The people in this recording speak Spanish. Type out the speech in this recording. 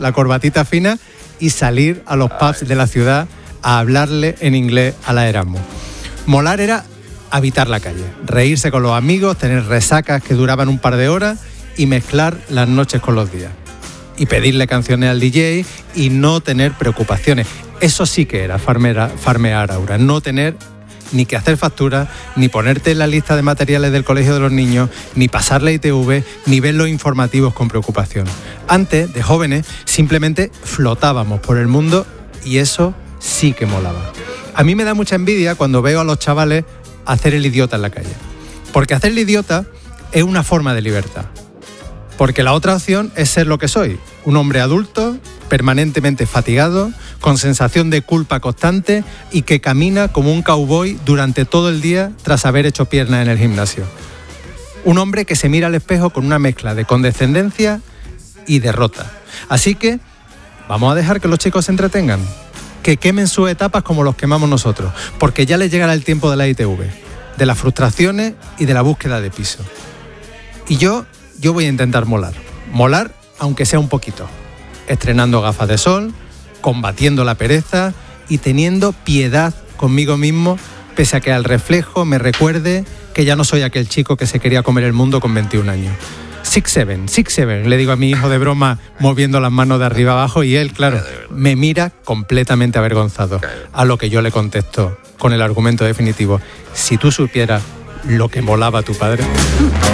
la corbatita fina y salir a los pubs de la ciudad a hablarle en inglés a la Erasmus. Molar era habitar la calle, reírse con los amigos, tener resacas que duraban un par de horas y mezclar las noches con los días. Y pedirle canciones al DJ y no tener preocupaciones. Eso sí que era farmear, Aura. No tener ni que hacer facturas, ni ponerte en la lista de materiales del colegio de los niños, ni pasar la ITV, ni ver los informativos con preocupación. Antes, de jóvenes, simplemente flotábamos por el mundo y eso sí que molaba. A mí me da mucha envidia cuando veo a los chavales hacer el idiota en la calle. Porque hacer el idiota es una forma de libertad. Porque la otra opción es ser lo que soy, un hombre adulto, permanentemente fatigado, con sensación de culpa constante y que camina como un cowboy durante todo el día tras haber hecho piernas en el gimnasio. Un hombre que se mira al espejo con una mezcla de condescendencia y derrota. Así que vamos a dejar que los chicos se entretengan, que quemen sus etapas como los quemamos nosotros, porque ya les llegará el tiempo de la ITV, de las frustraciones y de la búsqueda de piso. Y yo voy a intentar molar aunque sea un poquito, estrenando gafas de sol, combatiendo la pereza y teniendo piedad conmigo mismo, pese a que al reflejo me recuerde que ya no soy aquel chico que se quería comer el mundo con 21 años. 6'7", le digo a mi hijo de broma, moviendo las manos de arriba abajo, y él, claro, me mira completamente avergonzado, a lo que yo le contesto con el argumento definitivo: si tú supieras lo que molaba tu padre.